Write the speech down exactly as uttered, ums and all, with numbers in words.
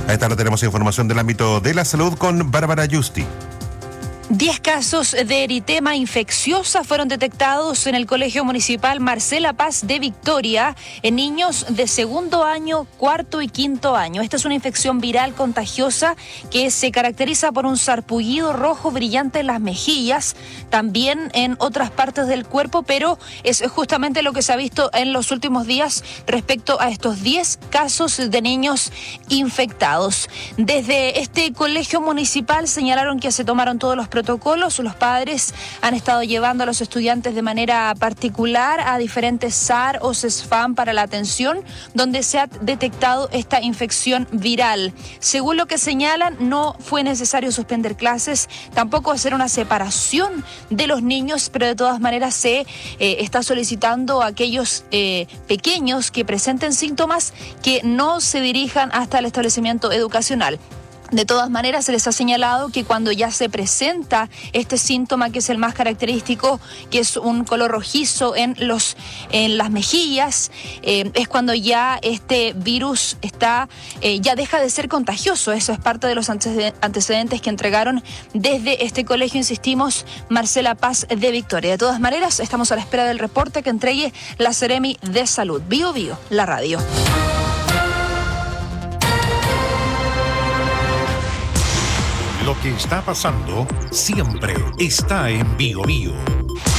A esta hora tenemos información del ámbito de la salud con Bárbara Yusti. Diez casos de eritema infecciosa fueron detectados en el Colegio Municipal Marcela Paz de Victoria en niños de segundo año, cuarto y quinto año. Esta es una infección viral contagiosa que se caracteriza por un sarpullido rojo brillante en las mejillas, también en otras partes del cuerpo, pero es justamente lo que se ha visto en los últimos días respecto a estos diez casos de niños infectados. Desde este colegio municipal señalaron que se tomaron todos los protocolos. Los padres han estado llevando a los estudiantes de manera particular a diferentes S A R o CESFAM para la atención, donde se ha detectado esta infección viral. Según lo que señalan, no fue necesario suspender clases, tampoco hacer una separación de los niños, pero de todas maneras se eh, está solicitando a aquellos eh, pequeños que presenten síntomas que no se dirijan hasta el establecimiento educacional. De todas maneras, se les ha señalado que cuando ya se presenta este síntoma, que es el más característico, que es un color rojizo en los en las mejillas, eh, es cuando ya este virus está eh, ya deja de ser contagioso. Eso es parte de los antecedentes que entregaron desde este colegio, insistimos, Marcela Paz de Victoria. De todas maneras, estamos a la espera del reporte que entregue la Seremi de Salud. Bio Bio, la radio. Lo que está pasando siempre está en Bio Bio.